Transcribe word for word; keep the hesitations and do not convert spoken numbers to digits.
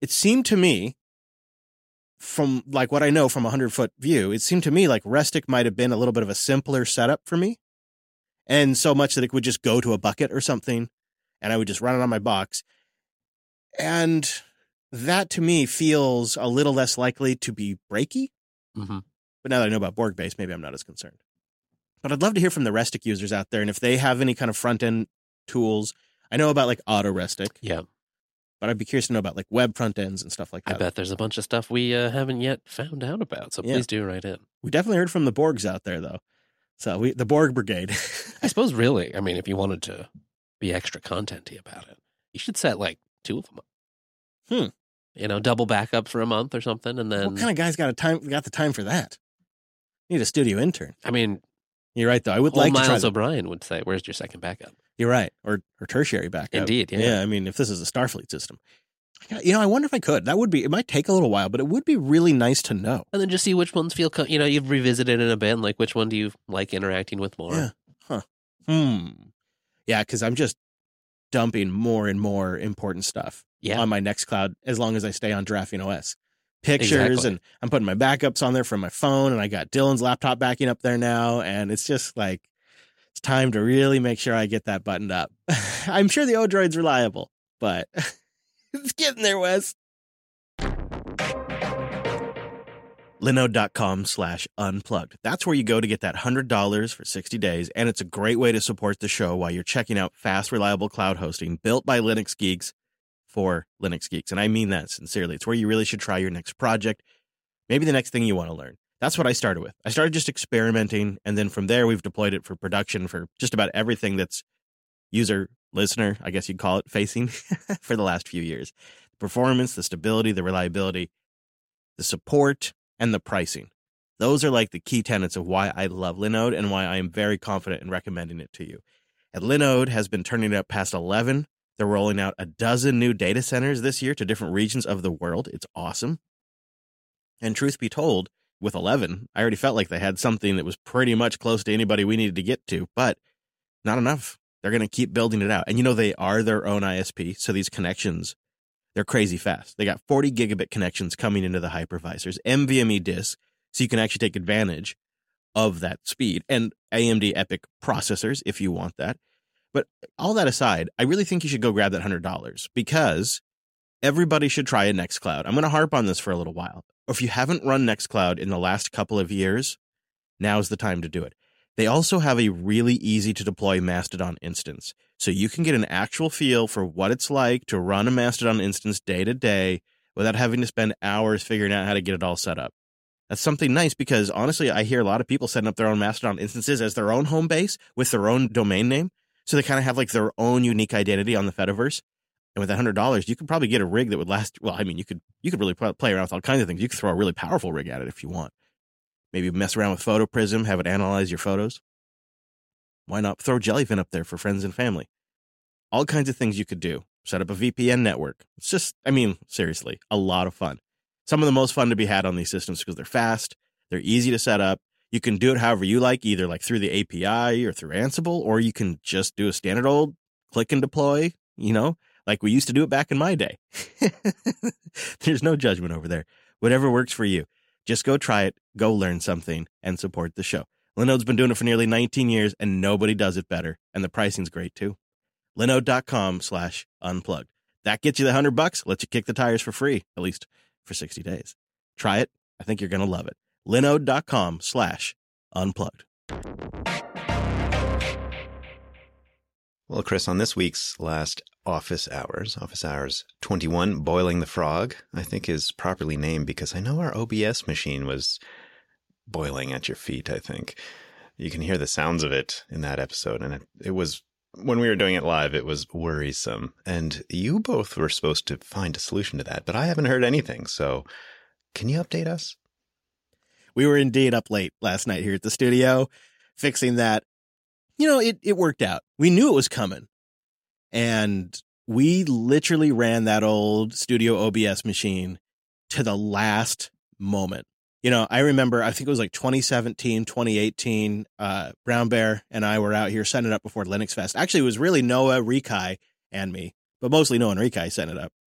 it seemed to me, from like what I know from a hundred foot view, it seemed to me like Restic might have been a little bit of a simpler setup for me. And so much that it would just go to a bucket or something, and I would just run it on my box. And that to me feels a little less likely to be breaky. Mm-hmm. But now that I know about Borg base, maybe I'm not as concerned. But I'd love to hear from the Restic users out there, and if they have any kind of front end tools. I know about like Auto Restic. Yeah. But I'd be curious to know about like web front ends and stuff like that. I bet there's a bunch of stuff we uh, haven't yet found out about. So Yeah. please do write in. We definitely heard from the Borgs out there, though. So we, the Borg Brigade. I suppose really, I mean, if you wanted to be extra contenty about it, you should set like two of them up. Hmm. You know, double backup for a month or something, and then What kind of guy's got a time? Got the time for that? Need a studio intern. I mean, you're right though. I would Whole like Miles to try. The, O'Brien would say, "Where's your second backup?" you're right, or or tertiary backup. Indeed, yeah. Yeah, I mean, if this is a Starfleet system, you know, I wonder if I could. That would be. It might take a little while, but it would be really nice to know. And then just see which ones feel. Co- you know, you've revisited in a bit. Like, which one do you like interacting with more? Yeah. Huh. Hmm. Yeah, because I'm just dumping more and more important stuff Yeah. on my Nextcloud as long as I stay on Giraffing O S. Pictures, Exactly. and I'm putting my backups on there from my phone, and I got Dylan's laptop backing up there now, and it's just like, it's time to really make sure I get that buttoned up. I'm sure the Odroid's reliable, but it's getting there, Wes. Linode.com slash unplugged. That's where you go to get that one hundred dollars for sixty days, and it's a great way to support the show while you're checking out fast, reliable cloud hosting built by Linux geeks for Linux geeks. And I mean that sincerely. It's where you really should try your next project, maybe the next thing you want to learn. That's what I started with. I started just experimenting, and then from there, we've deployed it for production for just about everything that's user, listener, I guess you'd call it, facing for the last few years. The performance, the stability, the reliability, the support, and the pricing. Those are like the key tenets of why I love Linode and why I am very confident in recommending it to you. And Linode has been turning it up past eleven. They're rolling out a dozen new data centers this year to different regions of the world. It's awesome. And truth be told, with eleven, I already felt like they had something that was pretty much close to anybody we needed to get to, but not enough. They're going to keep building it out. And you know, they are their own I S P, so these connections, they're crazy fast. They got forty gigabit connections coming into the hypervisors, NVMe disks, so you can actually take advantage of that speed, and A M D EPYC processors if you want that. But all that aside, I really think you should go grab that one hundred dollars because everybody should try a Nextcloud. I'm going to harp on this for a little while. If you haven't run Nextcloud in the last couple of years, now's the time to do it. They also have a really easy to deploy Mastodon instance, so you can get an actual feel for what it's like to run a Mastodon instance day to day without having to spend hours figuring out how to get it all set up. That's something nice because honestly, I hear a lot of people setting up their own Mastodon instances as their own home base with their own domain name. So they kind of have like their own unique identity on the Fediverse. And with one hundred dollars, you could probably get a rig that would last. Well, I mean, you could you could really play around with all kinds of things. You could throw a really powerful rig at it if you want. Maybe mess around with PhotoPrism, have it analyze your photos. Why not throw Jellyfin up there for friends and family? All kinds of things you could do. Set up a V P N network. It's just, I mean, seriously, a lot of fun. Some of the most fun to be had on these systems because they're fast, they're easy to set up. You can do it however you like, either like through the A P I or through Ansible, or you can just do a standard old click and deploy, you know, like we used to do it back in my day. There's no judgment over there. Whatever works for you. Just go try it, go learn something, and support the show. Linode's been doing it for nearly nineteen years, and nobody does it better. And the pricing's great, too. Linode.com slash unplugged. That gets you the one hundred bucks, lets you kick the tires for free, at least for sixty days. Try it. I think you're going to love it. Linode.com slash unplugged. Well, Chris, on this week's last Office Hours, Office Hours twenty-one, Boiling the Frog, I think is properly named because I know our O B S machine was boiling at your feet, I think. You can hear the sounds of it in that episode. And it, it was, when we were doing it live, it was worrisome. And you both were supposed to find a solution to that, but I haven't heard anything. So can you update us? We were indeed up late last night here at the studio fixing that. You know, it, it worked out. We knew it was coming. And we literally ran that old studio O B S machine to the last moment. You know, I remember, I think it was like twenty seventeen, twenty eighteen, uh, Brown Bear and I were out here setting it up before Linux Fest. Actually, it was really Noah, Rikai, and me, but mostly Noah and Rikai setting it up.